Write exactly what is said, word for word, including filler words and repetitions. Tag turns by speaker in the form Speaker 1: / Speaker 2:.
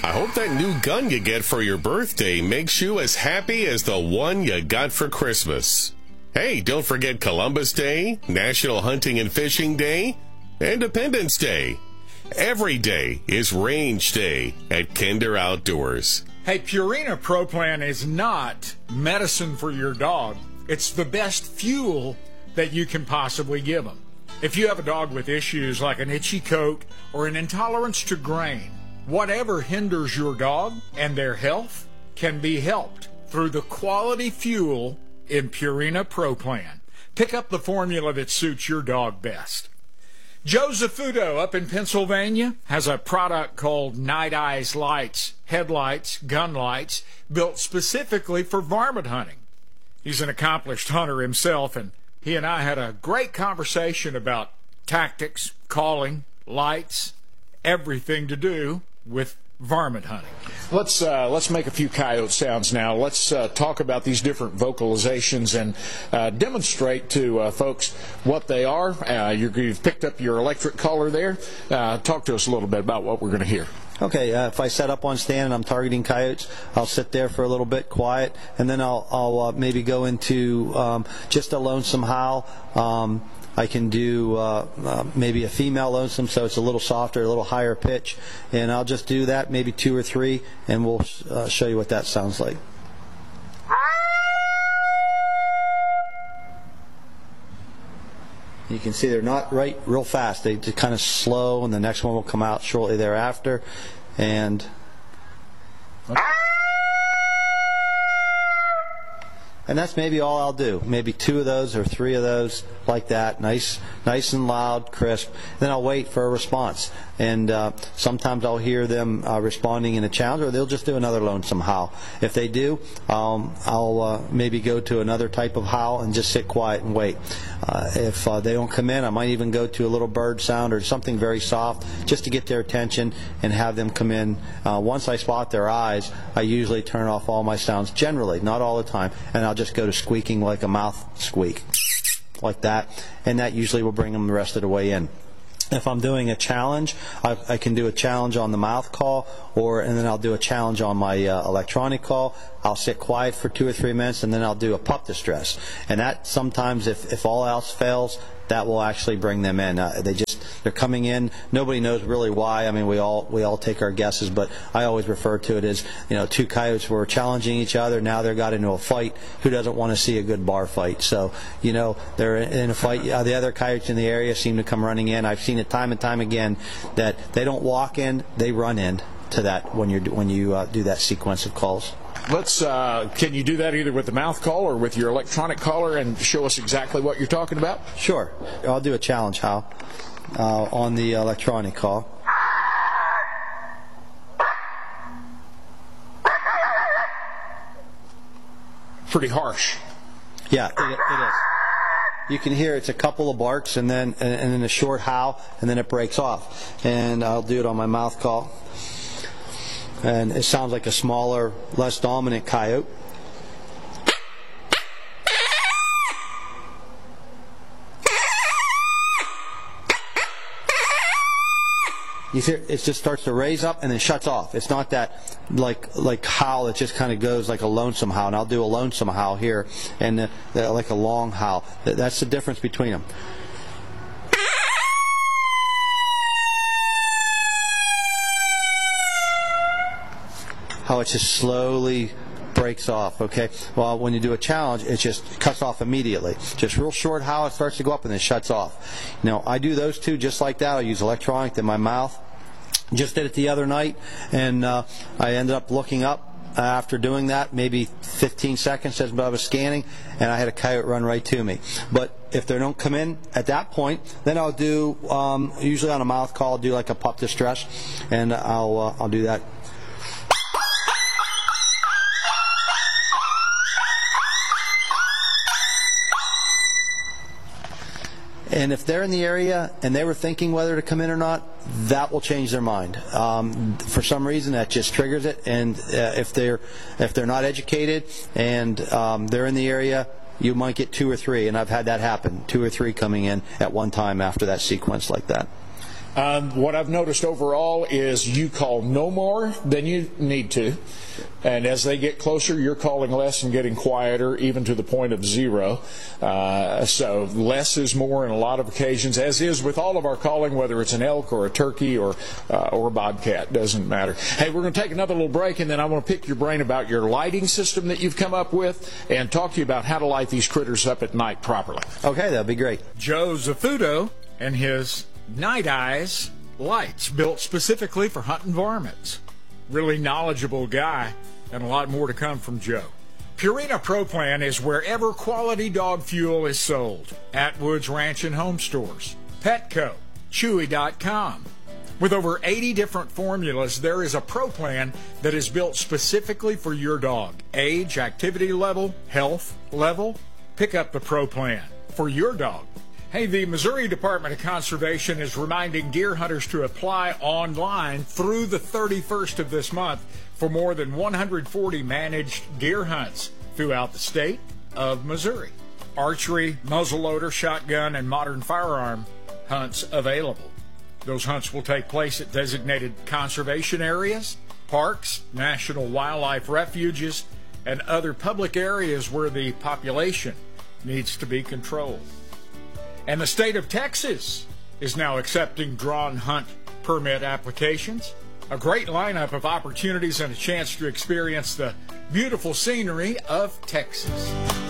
Speaker 1: I hope that new gun you get for your birthday makes you as happy as the one you got for Christmas. Hey, don't forget Columbus Day, National Hunting and Fishing Day, Independence Day. Every day is Range Day at Kinder Outdoors.
Speaker 2: Hey, Purina Pro Plan is not medicine for your dog. It's the best fuel that you can possibly give them. If you have a dog with issues like an itchy coat or an intolerance to grain, whatever hinders your dog and their health can be helped through the quality fuel in Purina Pro Plan. Pick up the formula that suits your dog best. Joe Zafuto up in Pennsylvania has a product called Night Eyes Lights, headlights, gun lights, built specifically for varmint hunting. He's an accomplished hunter himself, and he and I had a great conversation about tactics, calling, lights, everything to do with varmint hunting.
Speaker 3: Let's uh, let's make a few coyote sounds now. Let's uh, talk about these different vocalizations and uh, demonstrate to uh, folks what they are. Uh, you've picked up your electric collar there. Uh, talk to us a little bit about what we're going to hear.
Speaker 4: Okay, uh, if I set up on stand and I'm targeting coyotes, I'll sit there for a little bit, quiet, and then I'll, I'll uh, maybe go into um, just a lonesome howl. Um, I can do uh, uh, maybe a female lonesome, so it's a little softer, a little higher pitch, and I'll just do that, maybe two or three, and we'll uh, show you what that sounds like. You can see they're not right real fast. They just kind of slow, and the next one will come out shortly thereafter. And and that's maybe all I'll do. Maybe two of those or three of those like that, nice, nice and loud, crisp. Then I'll wait for a response. And uh, sometimes I'll hear them uh, responding in a challenge, or they'll just do another lonesome howl. If they do, um, I'll uh, maybe go to another type of howl and just sit quiet and wait. Uh, if uh, they don't come in, I might even go to a little bird sound or something very soft just to get their attention and have them come in. Uh, once I spot their eyes, I usually turn off all my sounds, generally, not all the time, and I'll just go to squeaking like a mouth squeak, like that, and that usually will bring them the rest of the way in. If I'm doing a challenge, I, I can do a challenge on the mouth call, or and then I'll do a challenge on my uh, electronic call. I'll sit quiet for two or three minutes, and then I'll do a pup distress. And that sometimes, if, if all else fails, that will actually bring them in. Uh, they just they're coming in. Nobody knows really why. I mean, we all we all take our guesses, but I always refer to it as, you know, two coyotes were challenging each other. Now they got into a fight. Who doesn't want to see a good bar fight? So, you know, they're in a fight. Uh, the other coyotes in the area seem to come running in. I've seen it time and time again that they don't walk in, they run in to that when you when you uh, do that sequence of calls.
Speaker 3: Let's. Uh, can you do that either with the mouth call or with your electronic caller and show us exactly what you're talking about?
Speaker 4: Sure. I'll do a challenge howl uh, on the electronic call.
Speaker 3: Pretty harsh.
Speaker 4: Yeah, it, it is. You can hear it's a couple of barks and then and, and then a short howl, and then it breaks off. And I'll do it on my mouth call. And it sounds like a smaller, less dominant coyote. You hear it just starts to raise up and then shuts off. It's not that like like howl. It just kind of goes like a lonesome howl. And I'll do a lonesome howl here, and uh, like a long howl. That's the difference between them. How it just slowly breaks off, okay? Well, when you do a challenge, it just cuts off immediately. Just real short howl, it starts to go up and then shuts off. You know, I do those two just like that. I use electronic, then my mouth. Just did it the other night, and uh, I ended up looking up after doing that, maybe fifteen seconds as I was scanning, and I had a coyote run right to me. But if they don't come in at that point, then I'll do, um, usually on a mouth call, I'll do like a pup distress, and I'll, uh, I'll do that. And if they're in the area and they were thinking whether to come in or not, that will change their mind. Um, for some reason, that just triggers it. And uh, if they're if they're not educated and um, they're in the area, you might get two or three. And I've had that happen, two or three coming in at one time after that sequence like that.
Speaker 3: Um, what I've noticed overall is you call no more than you need to. And as they get closer, you're calling less and getting quieter, even to the point of zero. Uh, so less is more in a lot of occasions, as is with all of our calling, whether it's an elk or a turkey or uh, or a bobcat, doesn't matter. Hey, we're going to take another little break, and then I want to pick your brain about your lighting system that you've come up with and talk to you about how to light these critters up at night properly.
Speaker 4: Okay, that'd be great.
Speaker 2: Joe Zafuto and his Night Eyes lights, built specifically for hunting varmints. Really knowledgeable guy, and a lot more to come from Joe. Purina Pro Plan is wherever quality dog fuel is sold. Atwood's Ranch and Home Stores, Petco, Chewy dot com. With over eighty different formulas, there is a Pro Plan that is built specifically for your dog. Age, activity level, health level. Pick up the Pro Plan for your dog. Hey, the Missouri Department of Conservation is reminding deer hunters to apply online through the thirty-first of this month for more than one hundred forty managed deer hunts throughout the state of Missouri. Archery, muzzleloader, shotgun, and modern firearm hunts available. Those hunts will take place at designated conservation areas, parks, national wildlife refuges, and other public areas where the population needs to be controlled. And the state of Texas is now accepting drawn hunt permit applications. A great lineup of opportunities and a chance to experience the beautiful scenery of Texas.